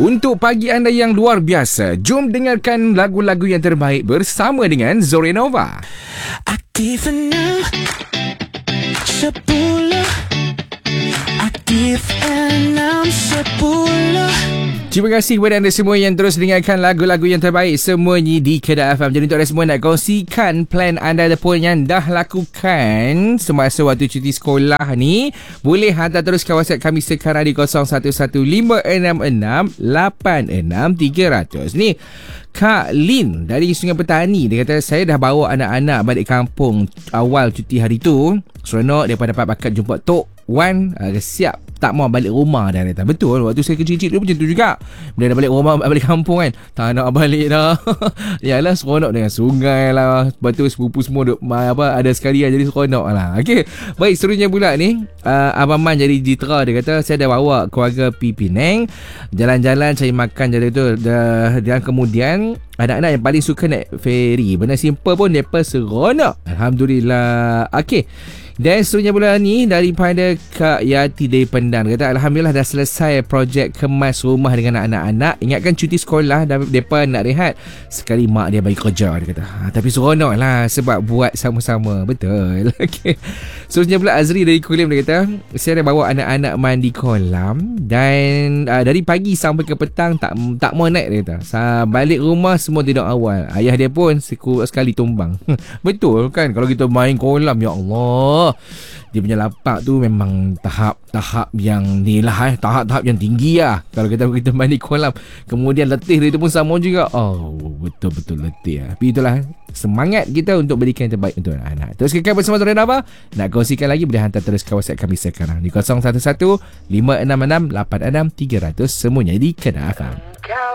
Untuk pagi anda yang luar biasa, jom dengarkan lagu-lagu yang terbaik bersama dengan Zorenova. Aktif 6 10 Aktif 6 10. Terima kasih kepada anda semua yang terus dengarkan lagu-lagu yang terbaik semuanya di Kedah FM. Jadi untuk anda semua nak kongsikan plan anda ataupun yang dah lakukan semasa waktu cuti sekolah ni, boleh hantar teruskan WhatsApp kami sekarang di 01156686300. Ni Kak Lin dari Sungai Petani, dia kata saya dah bawa anak-anak balik kampung awal cuti hari tu. Seronok daripada dapat bakat jumpa Tok Wan, siap tak mau balik rumah dah. Dia kata betul, waktu saya kecil-kecil dulu macam tu juga. Bila dah balik rumah, balik kampung kan, tak nak balik dah. Yalah, seronok dengan sungai lah. Lepas tu sepupu semua duk, ada sekalian, jadi seronok lah. Okey, baik, seterusnya pula ni Abang Man jadi Jitra, dia kata saya dah bawa keluarga pergi Penang, jalan-jalan cari makan jadi tu, dan kemudian anak-anak yang paling suka naik feri. Benda simple pun mereka seronok. Alhamdulillah. Okey, dan seterusnya pula ni daripada Kak Yati dari Pendan, kata alhamdulillah dah selesai projek kemas rumah dengan anak-anak. Ingatkan cuti sekolah dan mereka nak rehat, sekali mak dia bagi kerja, dia kata. Tapi seronok lah sebab buat sama-sama. Betul. Okay. Seterusnya pula Azri dari Kulim, dia kata saya dah bawa anak-anak mandi kolam dan dari pagi sampai ke petang tak mau naik, dia kata. Balik rumah semua tidur awal. Ayah dia pun sekali tumbang. Betul kan, kalau kita main kolam, ya Allah, dia punya lapak tu memang tahap yang ni lah, tahap yang tinggi lah. Kalau kita mandi kolam kemudian letih, dia tu pun sama juga. Oh, betul-betul letih lah. Tapi itulah semangat kita untuk berikan yang terbaik untuk anak. Terus kekal bersama Zorenova. Nak kongsikan lagi, boleh hantar terus ke WhatsApp kami sekarang di 01156686300. Semuanya di Kedah FM.